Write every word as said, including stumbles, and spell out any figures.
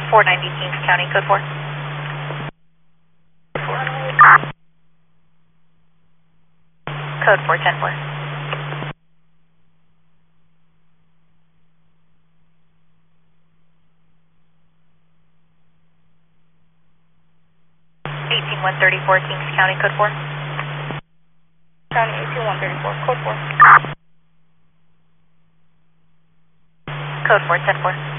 four ninety Kings County, code four. Code four ten four. eighteen one thirty-four Kings County, code four. County eighteen one thirty-four, code four. Code four ten four.